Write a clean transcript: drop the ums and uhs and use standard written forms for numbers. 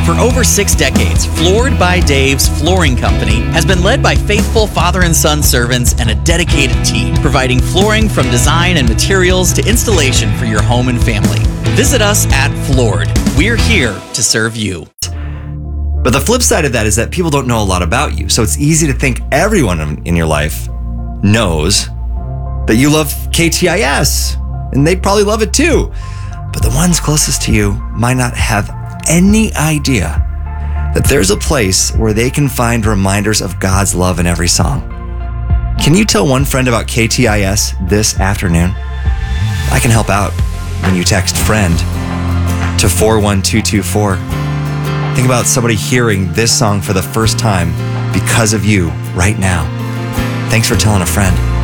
For over 6 decades, Floored by Dave's Flooring Company has been led by faithful father and son servants and a dedicated team, providing flooring from design and materials to installation for your home and family. Visit us at Floored. We're here to serve you. But the flip side of that is that people don't know a lot about you. So it's easy to think everyone in your life knows that you love KTIS, and they probably love it too. But the ones closest to you might not have any idea that there's a place where they can find reminders of God's love in every song. Can you tell one friend about KTIS this afternoon? I can help out when you text FRIEND to 41224. Think about somebody hearing this song for the first time because of you right now. Thanks for telling a friend.